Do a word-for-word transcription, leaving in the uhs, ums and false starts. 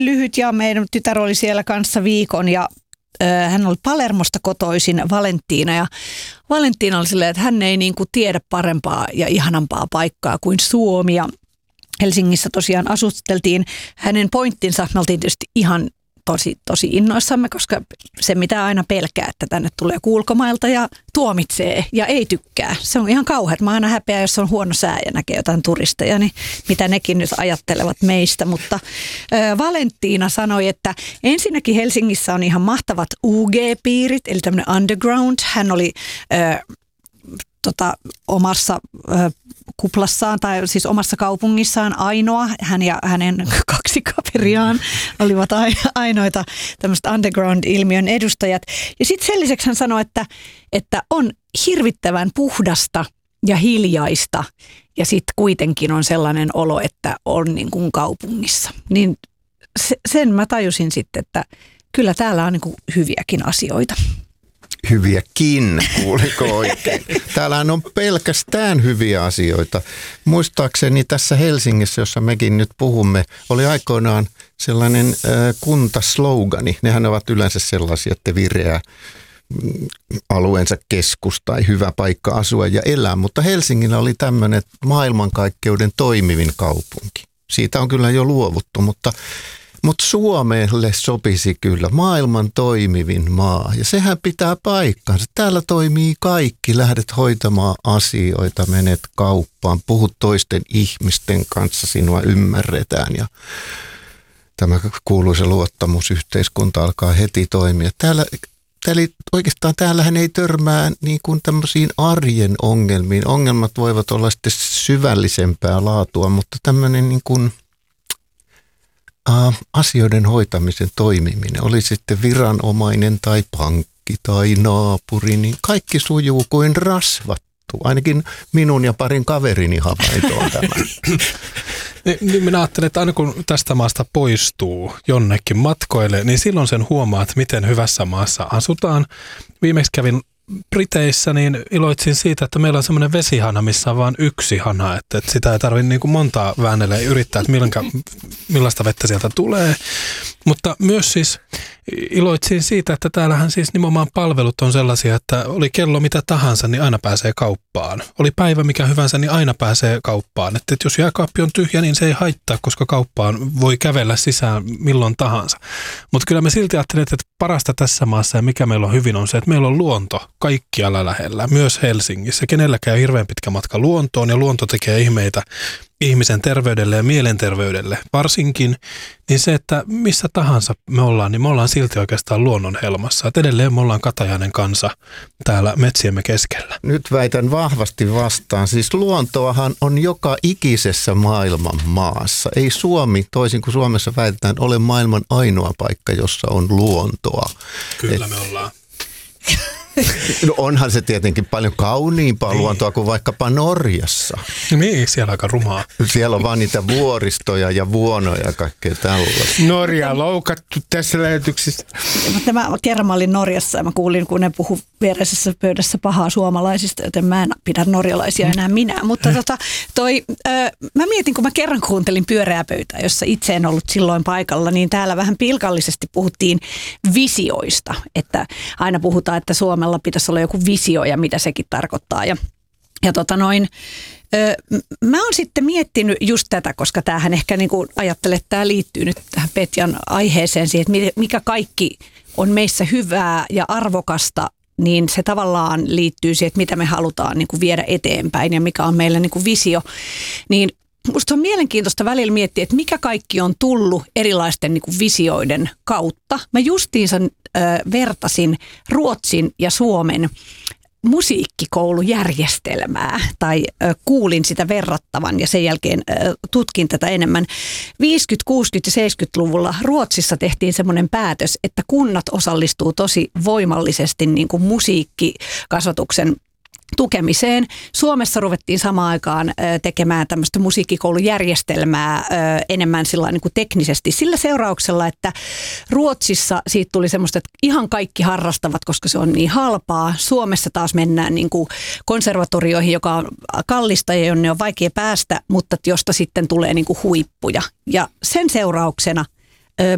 lyhyt ja meidän tytär oli siellä kanssa viikon ja äh, hän oli Palermosta kotoisin, Valentiina, ja Valentiina oli silleen, että hän ei niin kuin tiedä parempaa ja ihanampaa paikkaa kuin Suomi, ja Helsingissä tosiaan asusteltiin. Hänen pointtinsa, me oltiin tietysti ihan tosi, tosi innoissamme, koska se mitä aina pelkää, että tänne tulee ulkomailta ja tuomitsee ja ei tykkää. Se on ihan kauheat. Mä aina häpeä, jos on huono sää ja näkee jotain turisteja, niin mitä nekin nyt ajattelevat meistä. Mutta ö, Valentiina sanoi, että ensinnäkin Helsingissä on ihan mahtavat U G-piirit, eli tämmöinen underground. Hän oli ö, tota, omassa ö, kuplassaan tai siis omassa kaupungissaan ainoa. Hän ja hänen kaksi kaveriaan olivat ainoita tämmöistä underground-ilmiön edustajat. Ja sitten sen lisäksi hän sanoi, että, että on hirvittävän puhdasta ja hiljaista ja sitten kuitenkin on sellainen olo, että on niin kuin kaupungissa. Niin sen mä tajusin sitten, että kyllä täällä on niin kuin hyviäkin asioita. Hyviäkin, kuuliko oikein? Täällähän on pelkästään hyviä asioita. Muistaakseni tässä Helsingissä, jossa mekin nyt puhumme, oli aikoinaan sellainen äh, kuntaslogani. Nehän ovat yleensä sellaisia, että vireä alueensa keskus tai hyvä paikka asua ja elää. Mutta Helsingillä oli tämmöinen maailmankaikkeuden toimivin kaupunki. Siitä on kyllä jo luovuttu, mutta... Mutta Suomelle sopisi kyllä maailman toimivin maa, ja sehän pitää paikkansa. Täällä toimii kaikki, lähdet hoitamaan asioita, menet kauppaan, puhut toisten ihmisten kanssa, sinua ymmärretään ja tämä kuuluisa luottamusyhteiskunta alkaa heti toimia. Täällä, täällä oikeastaan täällähän ei törmää niin kuin tämmöisiin arjen ongelmiin. Ongelmat voivat olla sitten syvällisempää laatua, mutta tämmöinen niin kuin asioiden hoitamisen toimiminen, oli sitten viranomainen tai pankki tai naapuri, niin kaikki sujuu kuin rasvattu. Ainakin minun ja parin kaverini havainto on tämä. Niin minä ajattelen, että aina kun tästä maasta poistuu jonnekin matkoille, niin silloin sen huomaa, että miten hyvässä maassa asutaan. Viimeksi kävin Briteissä, niin iloitsin siitä, että meillä on semmoinen vesihana, missä on vain yksi hana, että, että sitä ei tarvitse niin kuin montaa väännellä ja yrittää, että milloinka, millaista vettä sieltä tulee. Mutta myös siis iloitsin siitä, että täällähän siis nimenomaan palvelut on sellaisia, että oli kello mitä tahansa, niin aina pääsee kauppaan. Oli päivä mikä hyvänsä, niin aina pääsee kauppaan. Että, että jos jääkaappi on tyhjä, niin se ei haittaa, koska kauppaan voi kävellä sisään milloin tahansa. Mutta kyllä me silti ajattelen, että parasta tässä maassa ja mikä meillä on hyvin on se, että meillä on luonto kaikkialla lähellä, myös Helsingissä. Kenelläkään hirveän pitkä matka luontoon ja luonto tekee ihmeitä ihmisen terveydelle ja mielenterveydelle varsinkin, niin se, että missä tahansa me ollaan, niin me ollaan silti oikeastaan luonnon helmassa. Että edelleen me ollaan katajainen kansa täällä metsiemme keskellä. Nyt väitän vahvasti vastaan. Siis luontoahan on joka ikisessä maailman maassa. Ei Suomi, toisin kuin Suomessa väitetään, ole maailman ainoa paikka, jossa on luontoa. Kyllä Et... me ollaan. No onhan se tietenkin paljon kauniimpaa niin. luontoa kuin vaikkapa Norjassa. Niin, siellä aika rumaa. Siellä on vaan niitä vuoristoja ja vuonoja ja kaikkea tällaista. Norja loukattu tässä lähetyksessä. Mutta mä kerran mä olin Norjassa ja mä kuulin, kun ne puhu viereisessä pöydässä pahaa suomalaisista, joten mä en pidä norjalaisia enää minä. Mutta tota, toi, ö, mä mietin, kun mä kerran kuuntelin Pyöreää pöytää, jossa itse en ollut silloin paikalla, niin täällä vähän pilkallisesti puhuttiin visioista. Että aina puhutaan, että Suomella pitäisi olla joku visio ja mitä sekin tarkoittaa. Ja, ja tota noin, ö, mä oon sitten miettinyt just tätä, koska tämähän ehkä niin kuin ajattelee, että tämä liittyy nyt tähän Petjan aiheeseen siihen, että mikä kaikki on meissä hyvää ja arvokasta, niin se tavallaan liittyy siihen, että mitä me halutaan niin kuin viedä eteenpäin ja mikä on meillä niin kuin visio. Niin musta on mielenkiintoista välillä miettiä, että mikä kaikki on tullut erilaisten niin kuin visioiden kautta. Mä justiinsa ö, vertasin Ruotsin ja Suomen musiikkikoulujärjestelmää tai ö, kuulin sitä verrattavan ja sen jälkeen ö, tutkin tätä enemmän. viisikymmentä-, kuusikymmentä- ja seitsemänkymmentäluvulla Ruotsissa tehtiin semmoinen päätös, että kunnat osallistuu tosi voimallisesti niin kuin musiikkikasvatuksen tukemiseen. Suomessa ruvettiin samaan aikaan tekemään tämmöistä musiikkikoulujärjestelmää enemmän sillä niin kuin teknisesti sillä seurauksella, että Ruotsissa siitä tuli semmoista, että ihan kaikki harrastavat, koska se on niin halpaa. Suomessa taas mennään niin kuin konservatorioihin, joka on kallista ja jonne on vaikea päästä, mutta josta sitten tulee niin kuin huippuja. Ja sen seurauksena